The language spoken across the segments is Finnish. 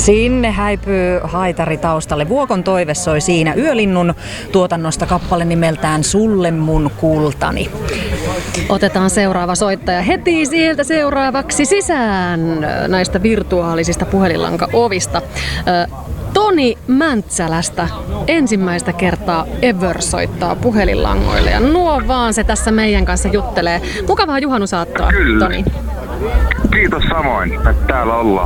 Sinne häipyy haitari taustalle. Vuokon toive soi siinä Yölinnun tuotannosta kappale nimeltään Sulle mun kultani. Otetaan seuraava soittaja heti sieltä seuraavaksi sisään näistä virtuaalisista puhelinlanka-ovista. Toni Mäntsälästä ensimmäistä kertaa ever soittaa puhelinlangoille ja nuo vaan se tässä meidän kanssa juttelee. Mukavaa juhannusaattoa, Toni. Kiitos samoin, että täällä ollaan.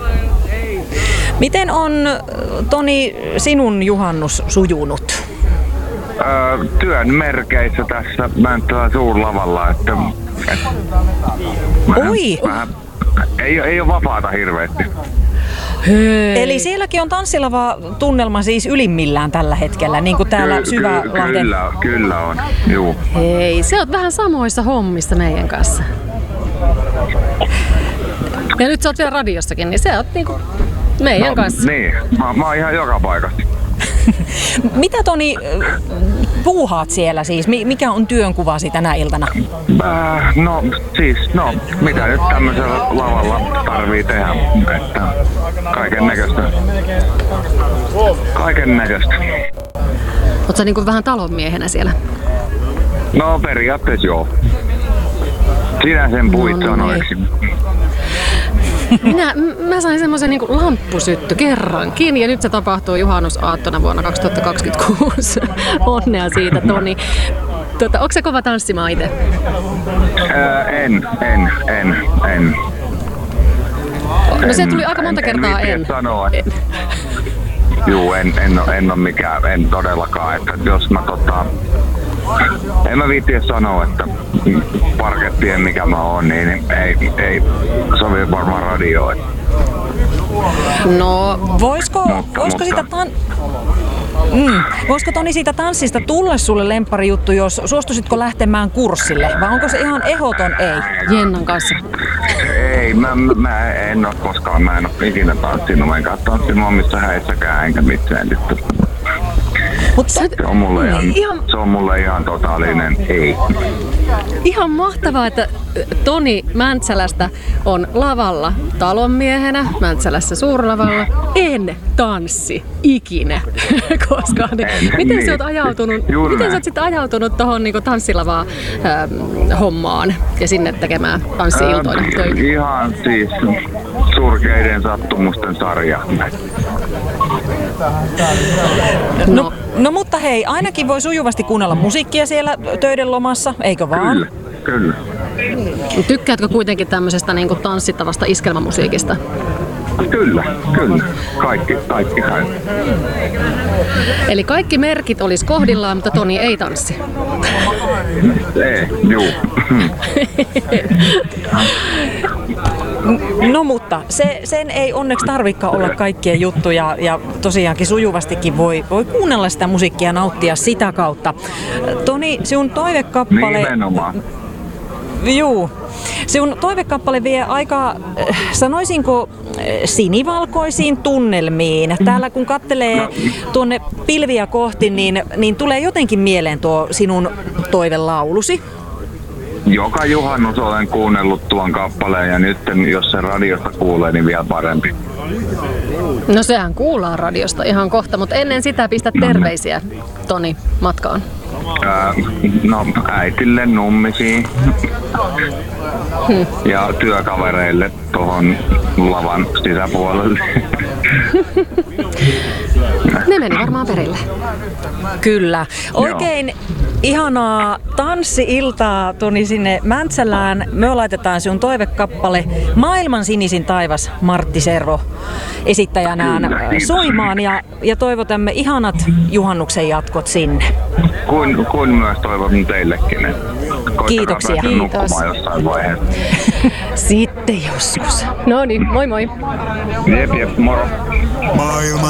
Miten on, Toni, sinun juhannus sujunut? Työn merkeissä tässä Mäntsälän suurlavalla, että Oi! Ei ole vapaata hirveästi. Hei. Eli sielläkin on tanssilava tunnelma siis ylimmillään tällä hetkellä, niin kuin täällä Syvälahden. Kyllä on, juu. Hei, se on vähän samoissa hommissa meidän kanssa. Ja nyt sä oot vielä radiossakin, niin se oot niinku meidän kanssa. Niin, mä oon ihan joka paikassa. Mitä, Toni, puuhaat siellä siis? Mikä on työnkuvasi tänä iltana? Mitä nyt tämmöisellä lavalla tarvii tehdä, että kaiken näköistä. Oot sä niinku vähän talonmiehenä siellä? No periaatteessa joo. Sinä sen puhuit sanoiksi. Mä sain semmoisen niin kuin lamppusytty kerrankin ja nyt se tapahtuu juhannusaattona vuonna 2026. Onnea siitä, Toni. Onko se kova tanssimaan itse? En. No se tuli aika monta kertaa en. Sanoa. Juu, en ole mikään, en todellakaan, että jos mä en mä viittiä sanoa, että parkettien mikä mä oon, niin ei sovi varmaan radioon. No, voisiko Toni siitä tanssista tulla sulle lempparijuttu, jos suostusitko lähtemään kurssille, vai onko se ihan ehdoton ei? Jennan kanssa. Ei, mä en oo koskaan, mä en oo ikinä tanssinut, mä en kaa tanssinut omissa häissäkään enkä missään. Se on mulle ihan totaalinen ei. Ihan mahtavaa, että Toni Mäntsälästä on lavalla talonmiehenä, Mäntsälässä suurlavalla. En tanssi ikinä koskaan. Miten sä oot ajautunut tohon niinku tanssilavaa hommaan ja sinne tekemään tanssi-iltoina töitä? Ihan siis surkeiden sattumusten sarja. No mutta hei, ainakin voi sujuvasti kuunnella musiikkia siellä töiden lomassa, eikö vaan? Kyllä. Tykkäätkö kuitenkin tämmöisestä niinku tanssittavasta iskelmämusiikista? Kyllä. Kaikki. Eli kaikki merkit olis kohdillaan, mutta Toni ei tanssi. Ei, juu. No mutta sen ei onneksi tarvikaan olla kaikkien juttuja ja tosiaankin sujuvastikin voi kuunnella sitä musiikkia ja nauttia sitä kautta. Toni, sinun toivekappale... Nimenomaan. Juu. Sinun toivekappale vie aika, sanoisinko, sinivalkoisiin tunnelmiin. Täällä kun katselee tuonne pilviä kohti, niin tulee jotenkin mieleen tuo sinun toivelaulusi. Joka juhannus olen kuunnellut tuon kappaleen ja nyt jos se radiosta kuulee, niin vielä parempi. No sehän kuullaan radiosta ihan kohta, mutta ennen sitä pistä terveisiä, Toni, matkaan. Äitille, nummisiin ja työkavereille tuohon lavan sisäpuolelle. Ne meni varmaan perille. Kyllä. Oikein ihanaa tanssi-iltaa, Toni, sinne Mäntsälään. Me laitetaan sinun toivekappale Maailman sinisin taivas Martti Servo esittäjänään soimaan ja toivotamme ihanat juhannuksen jatkot sinne. Kuin myös toivon teillekin. Kiitoksia. Kiitos. Jossain vaiheessa. Sitten joskus. No niin, moi moi. Jep, moro.